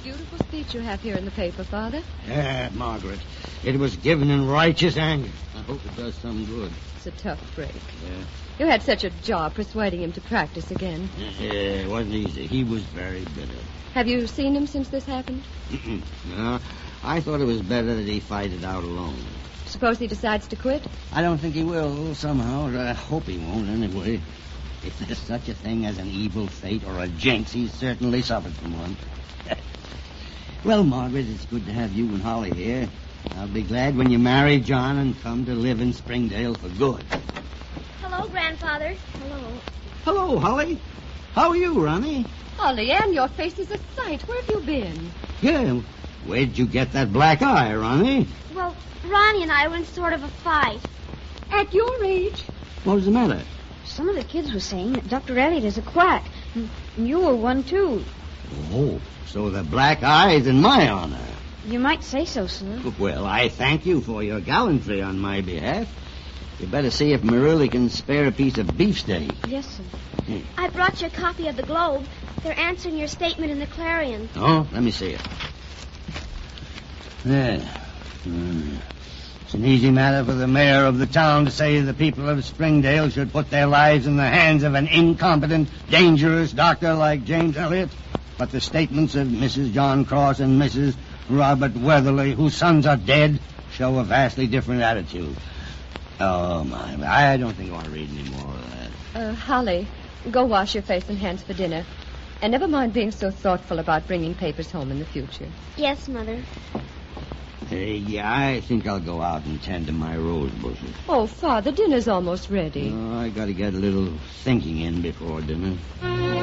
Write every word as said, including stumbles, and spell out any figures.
beautiful speech you have here in the paper, Father. Yeah, Margaret. It was given in righteous anger. I hope it does some good. It's a tough break. Yeah. You had such a job persuading him to practice again. Yeah, it wasn't easy. He was very bitter. Have you seen him since this happened? No, I thought it was better that he fight it out alone. Suppose he decides to quit? I don't think he will, somehow. I hope he won't, anyway. If there's such a thing as an evil fate or a jinx, he's certainly suffered from one. Well, Margaret, it's good to have you and Holly here. I'll be glad when you marry John and come to live in Springdale for good. Hello, Grandfather. Hello. Hello, Holly. How are you, Ronnie? Oh, Leanne, your face is a sight. Where have you been? Yeah, where'd you get that black eye, Ronnie? Well, Ronnie and I were in sort of a fight. At your age? What was the matter? Some of the kids were saying that Doctor Elliot is a quack. And you were one, too. Oh, so the black eye is in my honor. You might say so, sir. Well, I thank you for your gallantry on my behalf. You better see if Marilla can spare a piece of beefsteak. Yes, sir. Hmm. I brought you a copy of the Globe. They're answering your statement in the Clarion. Oh, let me see it. There. Hmm. It's an easy matter for the mayor of the town to say the people of Springdale should put their lives in the hands of an incompetent, dangerous doctor like James Elliot. But the statements of Missus John Cross and Missus Robert Weatherly, whose sons are dead, show a vastly different attitude. Oh, my. I don't think I want to read any more of that. Uh, Holly, go wash your face and hands for dinner. And never mind being so thoughtful about bringing papers home in the future. Yes, Mother. Hey, yeah, I think I'll go out and tend to my rose bushes. Oh, Father, dinner's almost ready. Oh, I got to get a little thinking in before dinner.